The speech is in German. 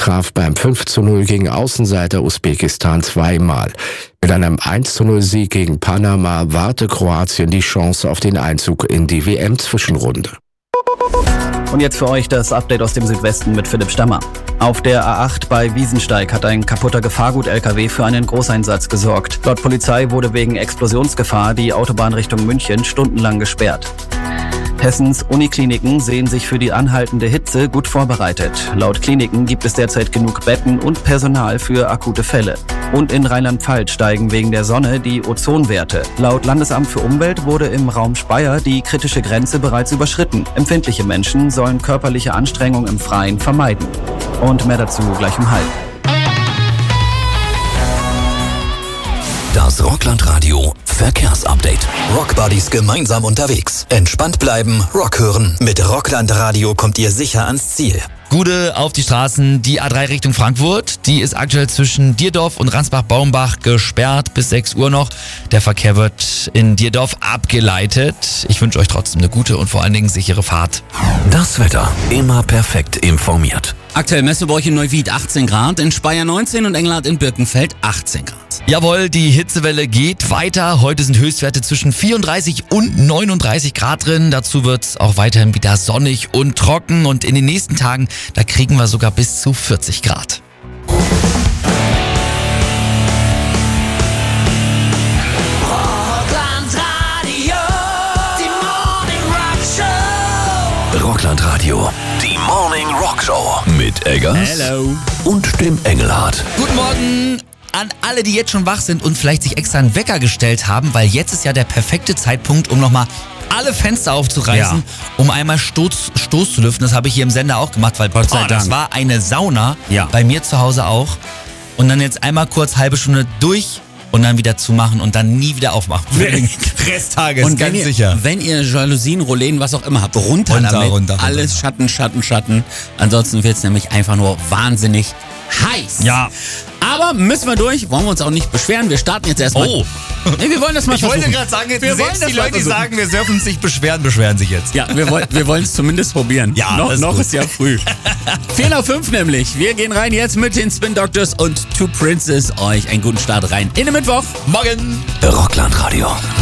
traf beim 5:0 gegen Außenseiter Usbekistan zweimal. Mit einem 1:0 gegen Panama warte Kroatien die Chance auf den Einzug in die WM-Zwischenrunde. Und jetzt für euch das Update aus dem Südwesten mit Philipp Stammer. Auf der A8 bei Wiesensteig hat ein kaputter Gefahrgut-LKW für einen Großeinsatz gesorgt. Laut Polizei wurde wegen Explosionsgefahr die Autobahn Richtung München stundenlang gesperrt. Hessens Unikliniken sehen sich für die anhaltende Hitze gut vorbereitet. Laut Kliniken gibt es derzeit genug Betten und Personal für akute Fälle. Und in Rheinland-Pfalz steigen wegen der Sonne die Ozonwerte. Laut Landesamt für Umwelt wurde im Raum Speyer die kritische Grenze bereits überschritten. Empfindliche Menschen sollen körperliche Anstrengung im Freien vermeiden. Und mehr dazu gleich um 12:30. Das Rockland-Radio Verkehrsupdate. Rockbuddies gemeinsam unterwegs. Entspannt bleiben, Rock hören. Mit Rockland-Radio kommt ihr sicher ans Ziel. Gude auf die Straßen. Die A3 Richtung Frankfurt, die ist aktuell zwischen Dierdorf und Ransbach-Baumbach gesperrt bis 6 Uhr noch. Der Verkehr wird in Dierdorf abgeleitet. Ich wünsche euch trotzdem eine gute und vor allen Dingen sichere Fahrt. Das Wetter immer perfekt informiert. Aktuell Messebräuch in Neuwied 18 Grad, in Speyer 19 und Engelhardt in Birkenfeld 18 Grad. Jawohl, die Hitzewelle geht weiter. Heute sind Höchstwerte zwischen 34 und 39 Grad drin. Dazu wird es auch weiterhin wieder sonnig und trocken. Und in den nächsten Tagen, da kriegen wir sogar bis zu 40 Grad. Rockland-Radio, die Morning Rock Show mit Eggers und dem Engelhardt. Guten Morgen an alle, die jetzt schon wach sind und vielleicht sich extra einen Wecker gestellt haben, weil jetzt ist ja der perfekte Zeitpunkt, um nochmal alle Fenster aufzureißen, um einmal Stoß zu lüften. Das habe ich hier im Sender auch gemacht, weil das war eine Sauna, bei mir zu Hause auch. Und dann jetzt einmal kurz halbe Stunde durch und dann wieder zumachen und dann nie wieder aufmachen. Für den Resttages, und ganz sicher. Wenn ihr Jalousien, Rollläden, was auch immer habt, runter damit. Alles Schatten. Ansonsten wird es nämlich einfach nur wahnsinnig heiß. Ja. Aber müssen wir durch, wollen wir uns auch nicht beschweren. Wir starten jetzt erstmal. Oh. Nee, wir wollen das mal versuchen. Ich wollte gerade sagen, jetzt wir selbst die Leute, die sagen, wir dürfen uns nicht beschweren, beschweren sich jetzt. Ja, wir wollen es zumindest probieren. Ja, noch ist ja früh. 4:05 nämlich. Wir gehen rein jetzt mit den Spin Doctors und Two Princes. Euch einen guten Start rein in den Mittwoch. Morgen. Rockland Radio.